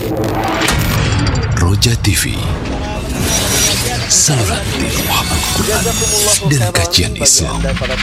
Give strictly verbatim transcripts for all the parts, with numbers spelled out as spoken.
Roja T V, saluran tiruah Al-Quran dan kajian Islam.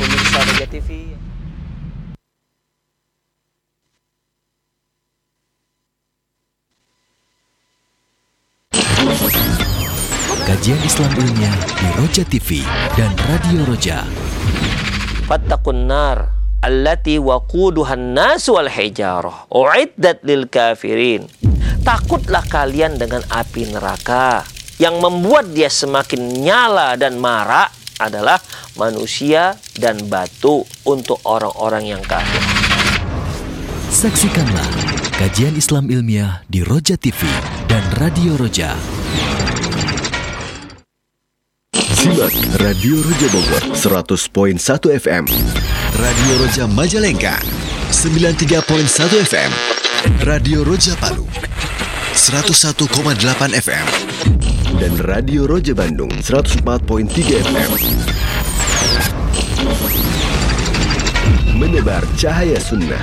Kajian Islam ilmiah di Roja T V dan Radio Roja. Fattaqun nar allati waquduhan nas wal hijarah uiddat lil kafirin. Takutlah kalian dengan api neraka yang membuat dia semakin nyala dan marak adalah manusia dan batu untuk orang-orang yang kafir. Saksikanlah kajian Islam ilmiah di Roja T V dan Radio Roja. Simak Radio Roja Bogor seratus koma satu F M, Radio Roja Majalengka sembilan puluh tiga koma satu F M, Radio Roja Palu seratus satu koma delapan F M, dan Radio Roja Bandung seratus empat koma tiga F M. Menebar cahaya sunnah.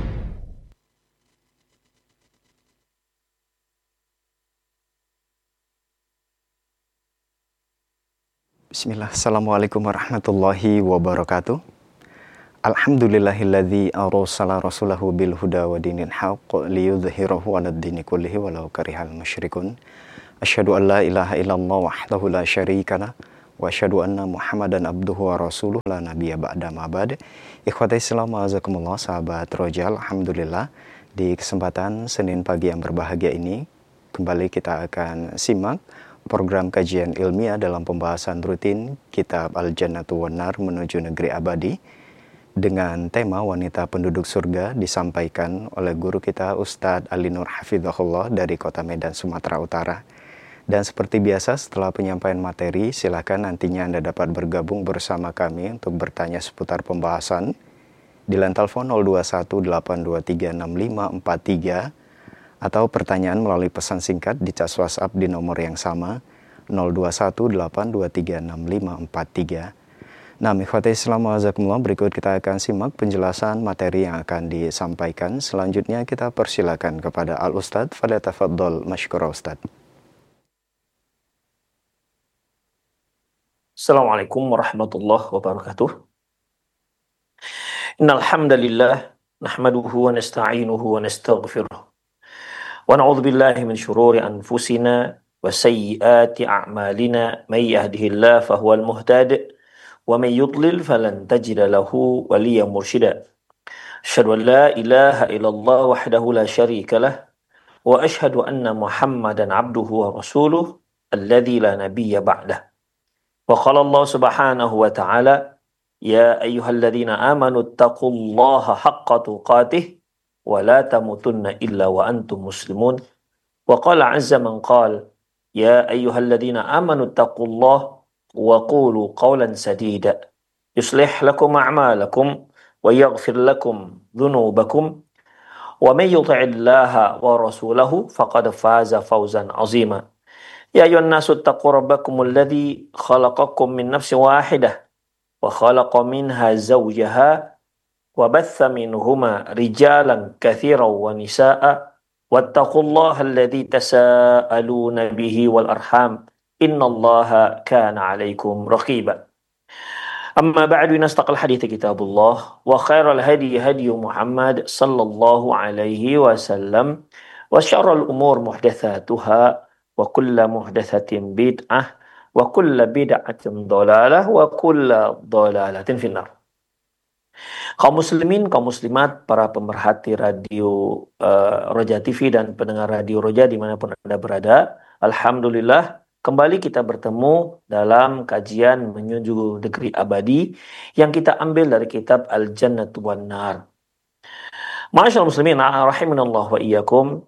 Bismillah, Assalamualaikum warahmatullahi wabarakatuh. Alhamdulillahilladzi arsala rasulahu bil huda wa dinil haqq liyudhhirahu 'alad dini kullihi walau karihal musyrikun. Asyhadu an la ilaha illallah wahdahu la syarikalah wa asyhadu anna Muhammadan abduhu wa rasuluh la nabiyya ba'da ma ba'd. Ikhwatai Islam, azakumullah, sahabat Roja, alhamdulillah di kesempatan Senin pagi yang berbahagia ini kembali kita akan simak program kajian ilmiah dalam pembahasan rutin kitab Al-Jannatu wan Nar menuju negeri abadi dengan tema wanita penduduk surga disampaikan oleh guru kita Ustadz Ali Nur Hafizahullah dari Kota Medan, Sumatera Utara. Dan seperti biasa setelah penyampaian materi, silakan nantinya Anda dapat bergabung bersama kami untuk bertanya seputar pembahasan di line telepon nol dua satu delapan dua tiga enam lima empat tiga atau pertanyaan melalui pesan singkat di cas WhatsApp di nomor yang sama nol dua satu delapan dua tiga enam lima empat tiga. Nah, ikhwati Islam wazakumullah, berikut kita akan simak penjelasan materi yang akan disampaikan. Selanjutnya kita persilakan kepada Al Ustadz, falyatafaddal masykura Ustadz. Assalamualaikum warahmatullahi wabarakatuh. Innal hamdalillah nahmaduhu wa nasta'inuhu wa nastaghfiruh. Wa na'udzu billahi min syururi anfusina wa sayyiati a'malina may yahdihillahu fahuwal muhtadi wa may yudlil falan tajida lahu waliyyan mursyida. Asyhadu an la ilaha illallah wahdahu la syarika lah wa asyhadu anna Muhammadan 'abduhu wa rasuluh alladzi la nabiyya ba'dah. Wa qala Allah subhanahu wa ta'ala ya ayyuhalladzina amanu taqullaha haqqa tuqatih wa la tamutunna illa wa antum muslimun. Wa qala azza man qala ya ayyuhalladzina amanu taqullaha wa qulu qawlan sadida yuslih lakum a'malakum wa yaghfir lakum dhunubakum wa may yuti'illaha wa rasulahu faqad faza fawzan 'azima. Ya ayyuhan nasu taqu rabbakumul ladzi khalaqakum min nafsin wahidah wa khalaqa minha zawjaha وبث منهما رجالا كثيرا ونساء واتقوا الله الذي تساءلون به والأرحام إن الله كان عليكم رقيبا. أما بعد، نستقل الحديث كتاب الله وخير الهدي هدي محمد صلى الله عليه وسلم وشر الأمور محدثاتها وكل محدثة بدعة وكل بدعة ضلالة وكل ضلالة في النار. Kaum muslimin, kaum muslimat, para pemerhati radio uh, Roja T V dan pendengar radio Roja dimanapun Anda berada, alhamdulillah kembali kita bertemu dalam kajian menuju negeri abadi yang kita ambil dari kitab Al-Jannatu wan Nar. Ma'asyiral muslimin rahimanallah wa iyyakum.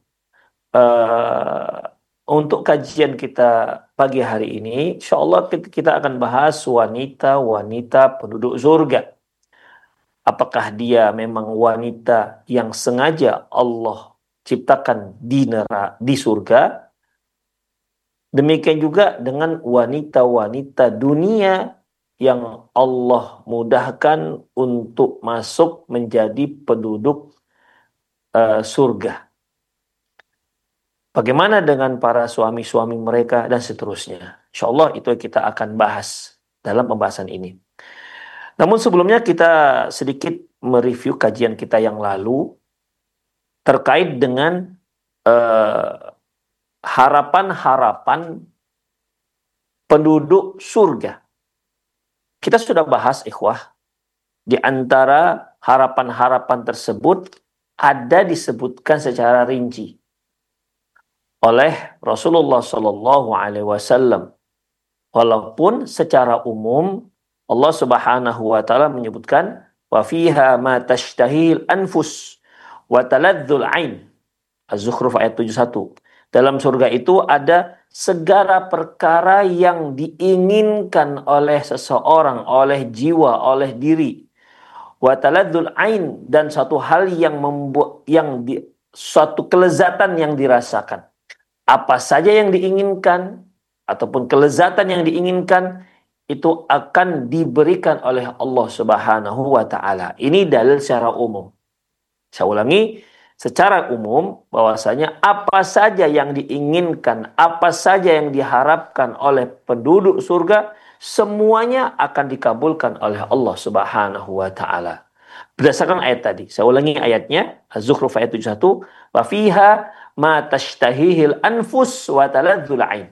Uh, untuk kajian kita pagi hari ini, insyaallah kita akan bahas wanita-wanita penduduk surga. Apakah dia memang wanita yang sengaja Allah ciptakan di neraka, di surga? Demikian juga dengan wanita-wanita dunia yang Allah mudahkan untuk masuk menjadi penduduk uh, surga. Bagaimana dengan para suami-suami mereka dan seterusnya. Insya Allah itu kita akan bahas dalam pembahasan ini. Namun sebelumnya kita sedikit mereview kajian kita yang lalu terkait dengan uh, harapan-harapan penduduk surga. Kita sudah bahas, ikhwah, di antara harapan-harapan tersebut ada disebutkan secara rinci oleh Rasulullah Shallallahu Alaihi Wasallam. Walaupun secara umum Allah Subhanahu Wa Taala menyebutkan wa fiha ma tashtahil anfus wa taladzul ain. Az-Zukhruf ayat tujuh puluh satu. Dalam surga itu ada segala perkara yang diinginkan oleh seseorang, oleh jiwa, oleh diri. Wa taladzul ain, dan satu hal yang membuat yang di, suatu kelezatan yang dirasakan. Apa saja yang diinginkan ataupun kelezatan yang diinginkan itu akan diberikan oleh Allah Subhanahu wa taala. Ini dalil secara umum. Saya ulangi, secara umum bahwasanya apa saja yang diinginkan, apa saja yang diharapkan oleh penduduk surga, semuanya akan dikabulkan oleh Allah Subhanahu wa taala. Berdasarkan ayat tadi. Saya ulangi ayatnya, Az-Zukhruf ayat tujuh puluh satu, wa fiha ma tashtahihil anfus wa taladzul ain.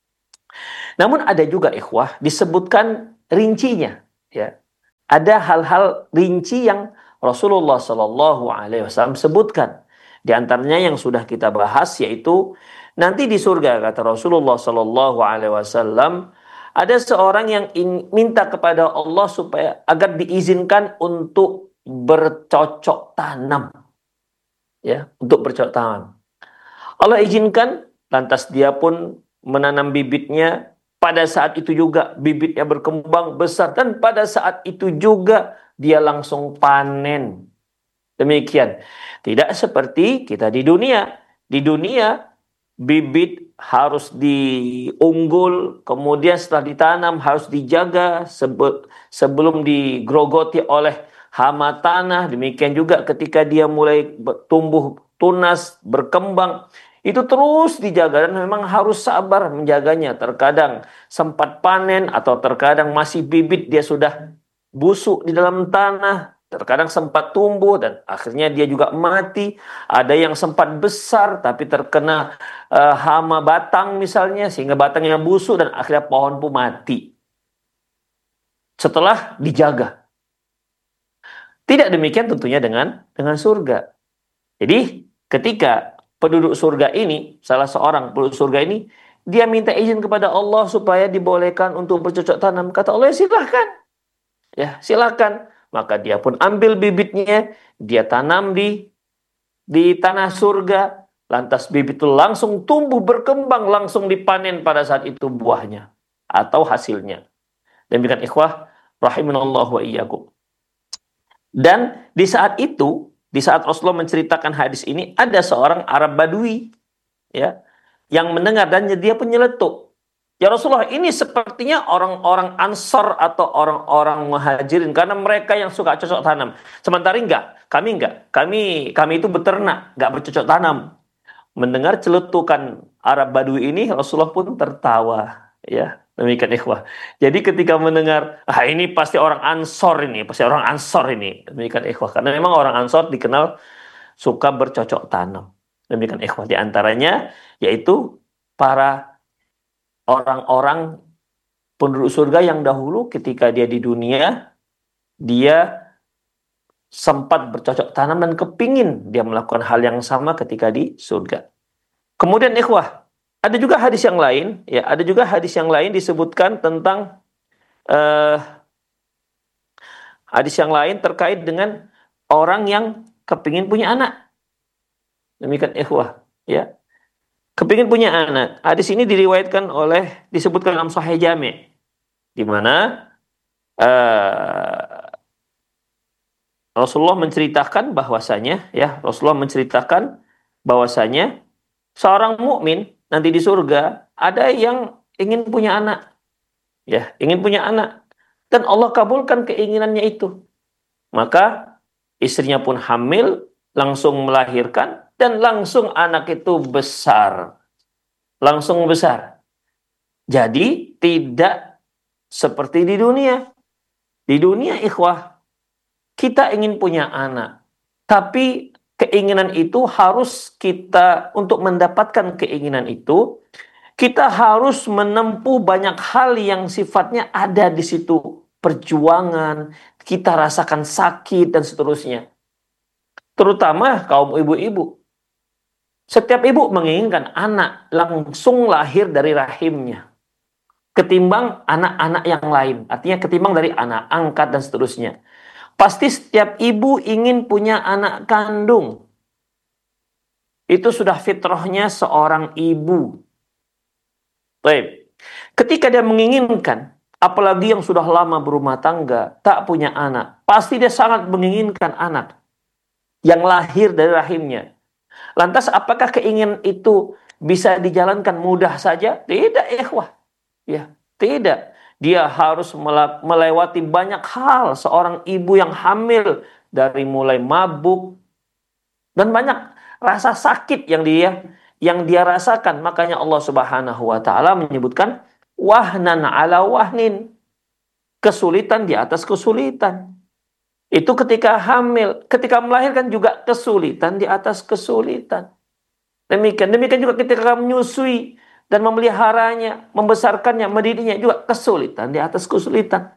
Namun ada juga, ikhwah, disebutkan rincinya, ya. Ada hal-hal rinci yang Rasulullah Shallallahu Alaihi Wasallam sebutkan. Di antaranya yang sudah kita bahas, yaitu nanti di surga, kata Rasulullah Shallallahu Alaihi Wasallam, ada seorang yang ingin, minta kepada Allah supaya agar diizinkan untuk bercocok tanam, ya, untuk bercocok tanam. Allah izinkan, lantas dia pun menanam bibitnya. Pada saat itu juga bibitnya berkembang besar, dan pada saat itu juga dia langsung panen. Demikian. Tidak seperti kita di dunia. Di dunia bibit harus diunggul, kemudian setelah ditanam harus dijaga sebelum digrogoti oleh hama tanah. Demikian juga ketika dia mulai tumbuh tunas, berkembang, itu terus dijaga dan memang harus sabar menjaganya. Terkadang sempat panen atau terkadang masih bibit, dia sudah busuk di dalam tanah. Terkadang sempat tumbuh dan akhirnya dia juga mati. Ada yang sempat besar tapi terkena uh, hama batang misalnya, sehingga batangnya busuk dan akhirnya pohon pun mati setelah dijaga. Tidak demikian tentunya dengan dengan surga. Jadi ketika penduduk surga ini, salah seorang penduduk surga ini, dia minta izin kepada Allah supaya dibolehkan untuk bercocok tanam. Kata Allah, ya silahkan. Ya, silahkan. Maka dia pun ambil bibitnya, dia tanam di di tanah surga. Lantas bibit itu langsung tumbuh, berkembang, langsung dipanen pada saat itu buahnya atau hasilnya. Demikian ikhwah, rahimanallahu wa iyyakum. Dan di saat itu, di saat Rasulullah menceritakan hadis ini, ada seorang Arab Badui, ya, yang mendengar dan dia pun nyeletuk. Ya Rasulullah, ini sepertinya orang-orang Ansar atau orang-orang Muhajirin, karena mereka yang suka cocok tanam. Sementara enggak, kami enggak. Kami kami itu beternak, enggak bercocok tanam. Mendengar celetukan Arab Badui ini, Rasulullah pun tertawa, ya. Demikian ikhwah. Jadi ketika mendengar, ah ini pasti orang Ansor ini, pasti orang Ansor ini. Demikian ikhwah. Karena memang orang Ansor dikenal suka bercocok tanam. Demikian ikhwah. Di antaranya yaitu para orang-orang penduduk surga yang dahulu ketika dia di dunia, dia sempat bercocok tanam dan kepingin dia melakukan hal yang sama ketika di surga. Kemudian ikhwah, ada juga hadis yang lain, ya, ada juga hadis yang lain disebutkan tentang uh, hadis yang lain terkait dengan orang yang kepingin punya anak. Demikian ikhwah, ya. Kepingin punya anak. Hadis ini diriwayatkan oleh, disebutkan dalam Sahih Jami', di mana uh, Rasulullah menceritakan bahwasanya, ya, Rasulullah menceritakan bahwasanya seorang mukmin nanti di surga ada yang ingin punya anak, ya, ingin punya anak, dan Allah kabulkan keinginannya itu. Maka istrinya pun hamil, langsung melahirkan, dan langsung anak itu besar. Langsung besar. Jadi tidak seperti di dunia. Di dunia ikhwah, kita ingin punya anak. Tapi keinginan itu harus kita, untuk mendapatkan keinginan itu, kita harus menempuh banyak hal yang sifatnya ada di situ. Perjuangan, kita rasakan sakit dan seterusnya. Terutama kaum ibu-ibu. Setiap ibu menginginkan anak langsung lahir dari rahimnya. Ketimbang anak-anak yang lain. Artinya ketimbang dari anak angkat dan seterusnya. Pasti setiap ibu ingin punya anak kandung. Itu sudah fitrahnya seorang ibu. Baik. Ketika dia menginginkan, apalagi yang sudah lama berumah tangga, tak punya anak, pasti dia sangat menginginkan anak yang lahir dari rahimnya. Lantas apakah keinginan itu bisa dijalankan mudah saja? Tidak, ikhwah. Ya, tidak. Dia harus melewati banyak hal. Seorang ibu yang hamil, dari mulai mabuk dan banyak rasa sakit yang dia yang dia rasakan. Makanya Allah Subhanahu wa taala menyebutkan wahnan ala wahnin. Kesulitan di atas kesulitan. Itu ketika hamil, ketika melahirkan juga kesulitan di atas kesulitan. Demikian, demikian juga ketika menyusui dan memeliharanya, membesarkannya, mendidiknya juga kesulitan di atas kesulitan.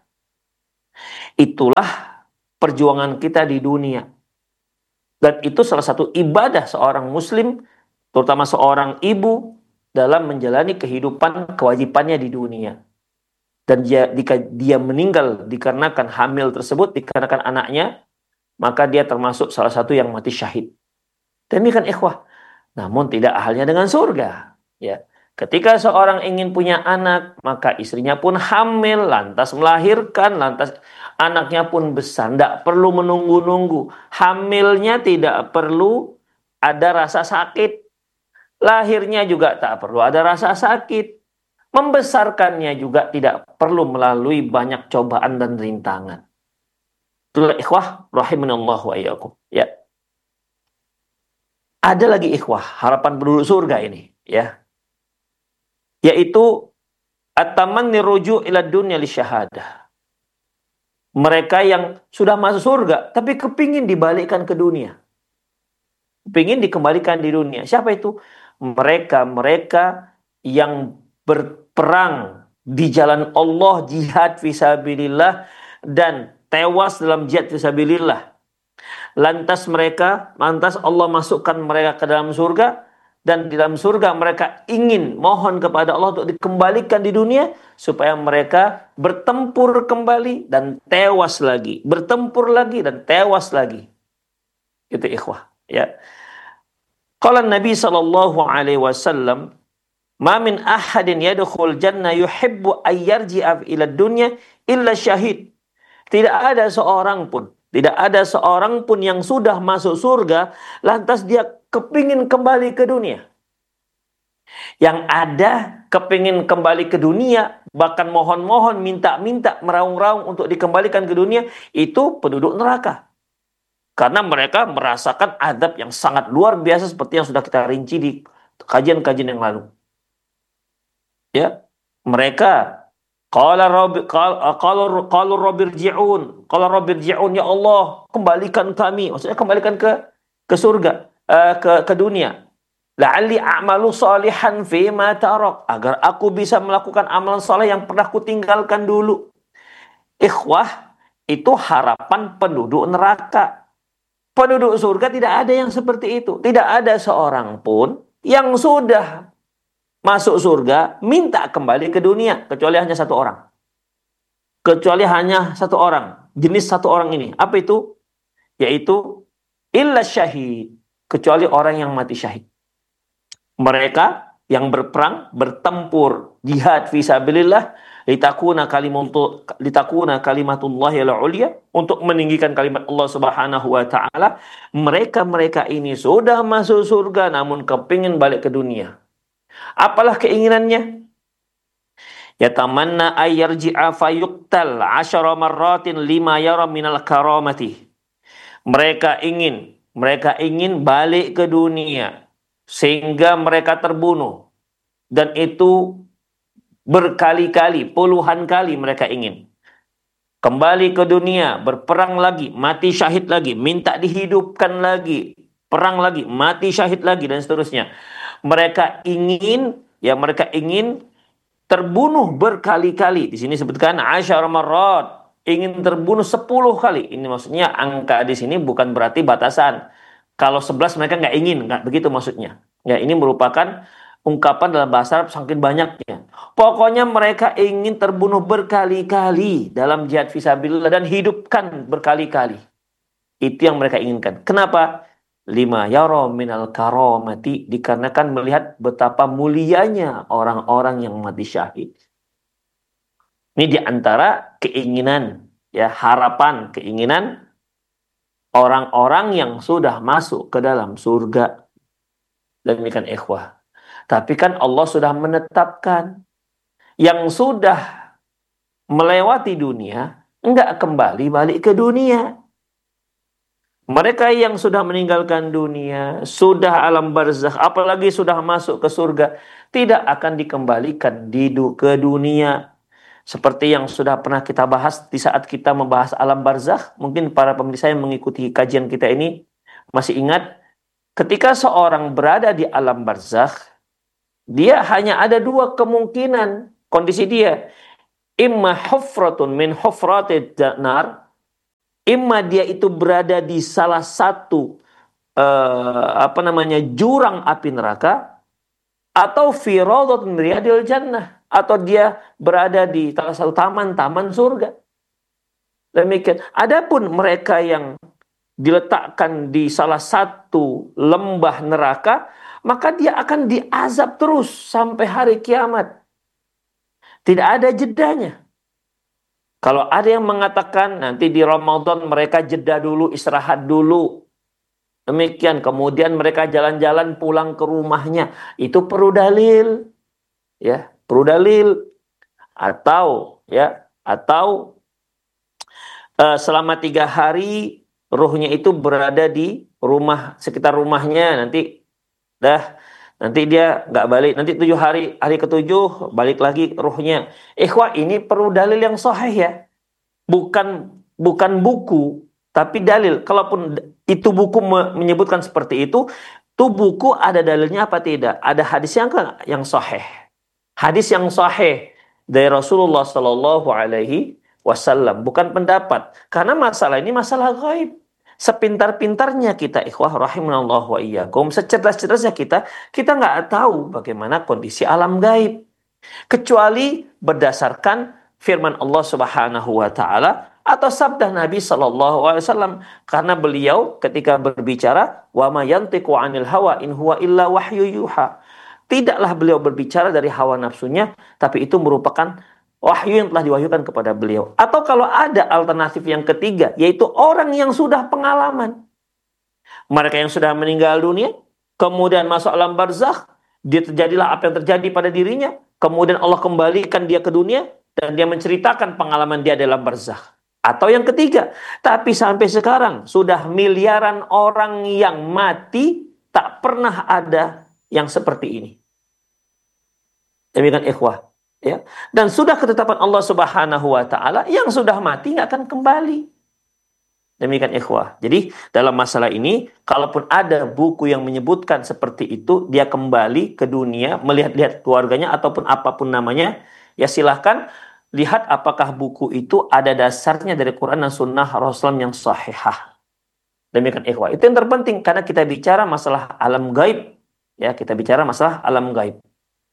Itulah perjuangan kita di dunia. Dan itu salah satu ibadah seorang muslim, terutama seorang ibu, dalam menjalani kehidupan kewajibannya di dunia. Dan dia, jika dia meninggal dikarenakan hamil tersebut, dikarenakan anaknya, maka dia termasuk salah satu yang mati syahid. Demikian ikhwah. Namun tidak halnya dengan surga. Ya, ketika seorang ingin punya anak, maka istrinya pun hamil, lantas melahirkan, lantas anaknya pun besar. Tidak perlu menunggu-nunggu. Hamilnya tidak perlu ada rasa sakit. Lahirnya juga tak perlu ada rasa sakit. Membesarkannya juga tidak perlu melalui banyak cobaan dan rintangan. Itulah ikhwah rahimanallah wa iyyakum. Ya. Ada lagi ikhwah, harapan penduduk surga ini, ya. Yaitu at-tamanni ruju' ila dunya li syahadah. Mereka yang sudah masuk surga tapi kepingin dibalikkan ke dunia. Kepingin dikembalikan di dunia. Siapa itu? Mereka-mereka yang berperang di jalan Allah, jihad fisabilillah, dan tewas dalam jihad fisabilillah. Lantas mereka, lantas Allah masukkan mereka ke dalam surga, dan di dalam surga mereka ingin mohon kepada Allah untuk dikembalikan di dunia supaya mereka bertempur kembali dan tewas lagi, bertempur lagi dan tewas lagi. Itu ikhwah, ya. Qala Nabi sallallahu alaihi wasallam, "Ma min ahadin yadkhul jannah yuhibbu ay yarji'a ila dunya illa syahid." Tidak ada seorang pun, tidak ada seorang pun yang sudah masuk surga lantas dia kepingin kembali ke dunia. Yang ada kepingin kembali ke dunia, bahkan mohon-mohon, minta-minta, meraung-raung untuk dikembalikan ke dunia, itu penduduk neraka. Karena mereka merasakan azab yang sangat luar biasa seperti yang sudah kita rinci di kajian-kajian yang lalu. Ya, mereka qala rabbi qala qala rabbirji'un, qala rabbirji'un, ya Allah, kembalikan kami, maksudnya kembalikan ke ke surga, uh, ke ke dunia. La'alli a'malu salihan fi ma tarak, agar aku bisa melakukan amalan saleh yang pernah kutinggalkan dulu. Ikhwah, itu harapan penduduk neraka. Penduduk surga tidak ada yang seperti itu. Tidak ada seorang pun yang sudah masuk surga minta kembali ke dunia, kecuali hanya satu orang. Kecuali hanya satu orang. Jenis satu orang ini. Apa itu? Yaitu illa syahid. Kecuali orang yang mati syahid. Mereka yang berperang, bertempur, jihad fisabilillah, litakuna kalimatu litakuna kalimatullahi al-ulya, untuk meninggikan kalimat Allah Subhanahu wa taala. Mereka-mereka ini sudah masuk surga namun kepingin balik ke dunia. Apalah keinginannya? Yatamanna ayyarji'a fayuqtal asyara marratin lima yara minal karamati. Mereka ingin mereka ingin balik ke dunia sehingga mereka terbunuh. Dan itu berkali-kali, puluhan kali mereka ingin kembali ke dunia, berperang lagi, mati syahid lagi, minta dihidupkan lagi, perang lagi, mati syahid lagi, dan seterusnya. Mereka ingin, ya mereka ingin terbunuh berkali-kali. Di sini sebutkan asyara marrat, ingin terbunuh sepuluh kali. Ini maksudnya angka di sini bukan berarti batasan. Kalau sebelas mereka nggak ingin, nggak begitu maksudnya. Ya, ini merupakan ungkapan dalam bahasa Arab saking banyaknya. Pokoknya mereka ingin terbunuh berkali-kali dalam jihad fisabilillah dan hidupkan berkali-kali. Itu yang mereka inginkan. Kenapa? Lima yara minal karamati, dikarenakan melihat betapa mulianya orang-orang yang mati syahid. Ini diantara keinginan, ya harapan, keinginan orang-orang yang sudah masuk ke dalam surga. Demikian ikhwah. Tapi kan Allah sudah menetapkan yang sudah melewati dunia enggak kembali balik ke dunia. Mereka yang sudah meninggalkan dunia, sudah alam barzakh, apalagi sudah masuk ke surga, tidak akan dikembalikan di du- ke dunia. Seperti yang sudah pernah kita bahas di saat kita membahas alam barzakh, mungkin para pemirsa yang mengikuti kajian kita ini masih ingat, ketika seorang berada di alam barzakh, dia hanya ada dua kemungkinan kondisi dia. Imma hufratun min hufratid nar, imma dia itu berada di salah satu uh, apa namanya jurang api neraka, atau fi rawdatun min riyadil jannah, atau dia berada di salah satu taman-taman surga. Demikian. Adapun mereka yang diletakkan di salah satu lembah neraka, maka dia akan diazab terus sampai hari kiamat. Tidak ada jedanya. Kalau ada yang mengatakan nanti di Ramadan mereka jeda dulu, istirahat dulu. Demikian, kemudian mereka jalan-jalan pulang ke rumahnya. Itu perlu dalil. Ya, perlu dalil. Atau ya, atau uh, selama tiga hari ruhnya itu berada di rumah, sekitar rumahnya, nanti dah nanti dia nggak balik, nanti tujuh hari, hari ketujuh balik lagi ruhnya. Ikhwah, ini perlu dalil yang sahih ya, bukan bukan buku, tapi dalil. Kalaupun itu buku menyebutkan seperti itu, tuh buku ada dalilnya apa tidak? Ada hadis yang yang sahih, hadis yang sahih dari Rasulullah Shallallahu Alaihi Wasallam, bukan pendapat. Karena masalah ini masalah gaib. Sepintar-pintarnya kita, ikhwah rahimanallah wa iyyakum, secerdas-cerdasnya kita, kita nggak tahu bagaimana kondisi alam gaib, kecuali berdasarkan firman Allah Subhanahu wa taala atau sabda Nabi sallallahu alaihi wasallam, karena beliau ketika berbicara, wa ma yantiqu 'anil hawa in huwa illa wahyu yuha. Tidaklah beliau berbicara dari hawa nafsunya, tapi itu merupakan wahyu yang telah diwahyukan kepada beliau. Atau kalau ada alternatif yang ketiga, yaitu orang yang sudah pengalaman. Mereka yang sudah meninggal dunia, kemudian masuk alam barzakh, dia terjadilah apa yang terjadi pada dirinya, kemudian Allah kembalikan dia ke dunia, dan dia menceritakan pengalaman dia dalam barzakh. Atau yang ketiga, tapi sampai sekarang sudah miliaran orang yang mati, tak pernah ada yang seperti ini. Demikian ikhwah. Ya, dan sudah ketetapan Allah Subhanahu wa taala, yang sudah mati nggak akan kembali. Demikian ikhwah. Jadi dalam masalah ini, kalaupun ada buku yang menyebutkan seperti itu, dia kembali ke dunia, melihat-lihat keluarganya ataupun apapun namanya, ya silahkan lihat apakah buku itu ada dasarnya dari Quran dan Sunnah Rasulullah yang sahihah. Demikian ikhwah. Itu yang terpenting, karena kita bicara masalah alam gaib. Ya, kita bicara masalah alam gaib.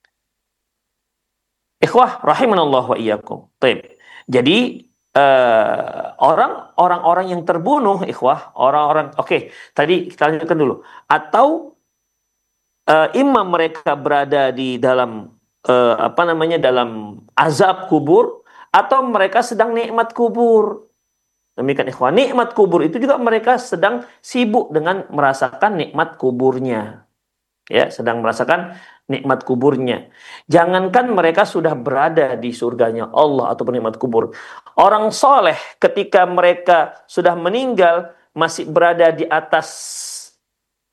Ikhwah rahimanallah wa iyyakum. Baik. Jadi uh, orang orang-orang yang terbunuh, ikhwah, orang-orang, oke, okay, tadi kita lanjutkan dulu. Atau uh, imam mereka berada di dalam uh, apa namanya dalam azab kubur, atau mereka sedang nikmat kubur. Demikian ikhwah. Nikmat kubur itu juga mereka sedang sibuk dengan merasakan nikmat kuburnya. Ya, sedang merasakan nikmat kuburnya. Jangankan mereka sudah berada di surganya Allah ataupun nikmat kubur. Orang soleh ketika mereka sudah meninggal masih berada di atas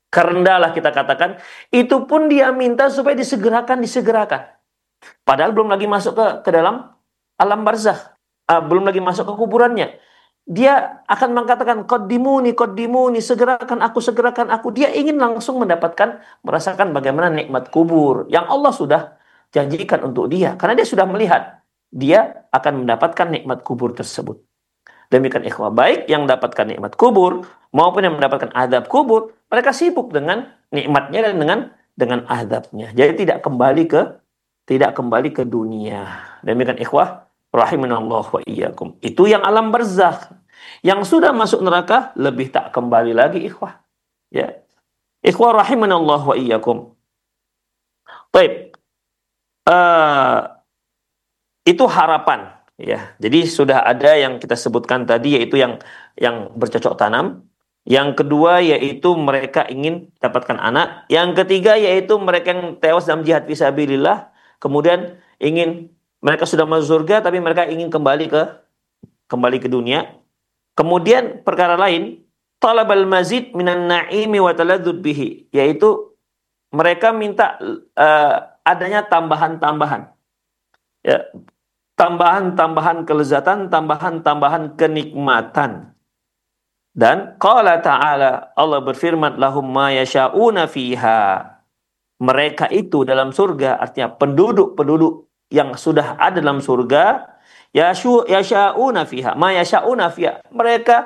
kerendah lah kita katakan, itu pun dia minta supaya disegerakan, disegerakan. Padahal belum lagi masuk ke ke dalam alam barzakh, uh, belum lagi masuk ke kuburannya. Dia akan mengatakan qaddimuni qaddimuni, segerakan aku, segerakan aku. Dia ingin langsung mendapatkan, merasakan bagaimana nikmat kubur yang Allah sudah janjikan untuk dia, karena dia sudah melihat dia akan mendapatkan nikmat kubur tersebut. Demikian ikhwah, baik yang mendapatkan nikmat kubur maupun yang mendapatkan azab kubur, mereka sibuk dengan nikmatnya dan dengan dengan azabnya. Jadi tidak kembali ke tidak kembali ke dunia. Demikian ikhwah rahimanallah wa iyyakum. Itu yang alam barzakh. Yang sudah masuk neraka lebih tak kembali lagi ikhwah. Ya. Ikhwah rahimanallah wa iyyakum. Baik. Uh, itu harapan ya. Jadi sudah ada yang kita sebutkan tadi, yaitu yang yang bercocok tanam. Yang kedua yaitu mereka ingin dapatkan anak. Yang ketiga yaitu mereka yang tewas dalam jihad fisabilillah. Kemudian ingin, mereka sudah masuk surga tapi mereka ingin kembali ke kembali ke dunia. Kemudian perkara lain, talabal mazid minan na'imi wa taladzud bihi, yaitu mereka minta uh, adanya tambahan-tambahan. Ya, tambahan-tambahan kelezatan, tambahan-tambahan kenikmatan. Dan qala ta'ala, Allah berfirman, lahum ma yasha'una fiha. Mereka itu dalam surga, artinya penduduk-penduduk yang sudah ada dalam surga, yashu yasha'una fiha, ma yasha'una fiha. Mereka